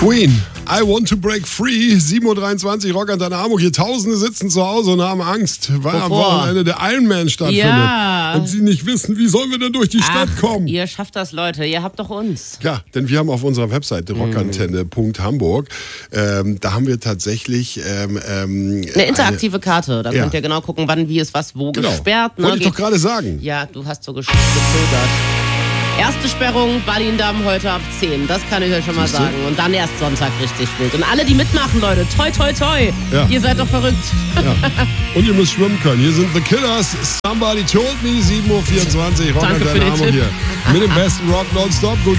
Queen, I want to break free. 7.23 Uhr, Rock an deiner Hamburg. Hier Tausende sitzen zu Hause und haben Angst, weil am Wochenende der Ironman stattfindet. Ja. Und sie nicht wissen, wie sollen wir denn durch die Stadt kommen. Ihr schafft das, Leute. Ihr habt doch uns. Ja, denn wir haben auf unserer Webseite rockantenne.hamburg, da haben wir tatsächlich eine interaktive Karte. Da könnt ihr genau gucken, wann, wie ist was, wo gesperrt. Wollte ich doch gerade sagen. Ja, du hast so gezögert. Erste Sperrung, Berlin-Damm heute ab 10. Das kann ich euch schon mal sagen. Und dann erst Sonntag richtig wild. Und alle, die mitmachen, Leute, toi, toi, toi. Ja. Ihr seid doch verrückt. Ja. Und ihr müsst schwimmen können. Hier sind The Killers. Somebody told me, 7.24 Uhr. Rock an deiner Hamburg hier. Mit dem besten Rock nonstop. Guten